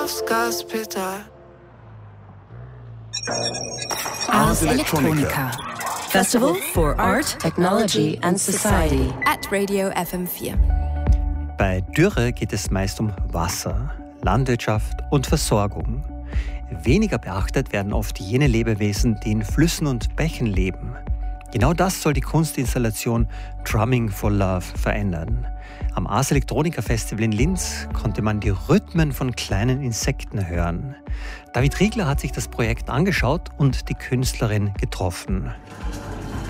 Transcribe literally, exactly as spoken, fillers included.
Gas Pedal. Ars Electronica. Festival for Art, Technology and Society at Radio F M vier. Bei Dürre geht es meist um Wasser, Landwirtschaft und Versorgung. Weniger beachtet werden oft jene Lebewesen, die in Flüssen und Bächen leben. Genau das soll die Kunstinstallation Drumming for Love verändern. Am Ars Electronica Festival in Linz konnte man die Rhythmen von kleinen Insekten hören. David Riegler hat sich das Projekt angeschaut und die Künstlerin getroffen.